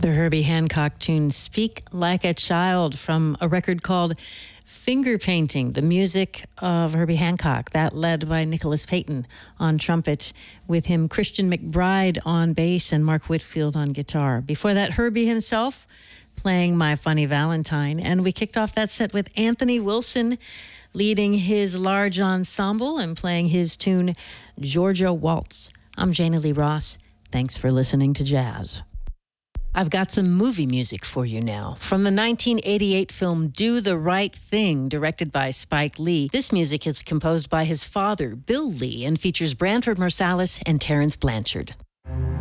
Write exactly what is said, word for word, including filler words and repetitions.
The Herbie Hancock tune Speak Like a Child from a record called Finger Painting, the music of Herbie Hancock, that led by Nicholas Payton on trumpet, with him Christian McBride on bass and Mark Whitfield on guitar. Before that, Herbie himself playing My Funny Valentine, and we kicked off that set with Anthony Wilson leading his large ensemble and playing his tune Georgia Waltz. I'm Jana Lee Ross. Thanks for listening to Jazz. I've got some movie music for you now. From the nineteen eighty-eight film Do the Right Thing, directed by Spike Lee. This music is composed by his father, Bill Lee, and features Branford Marsalis and Terrence Blanchard.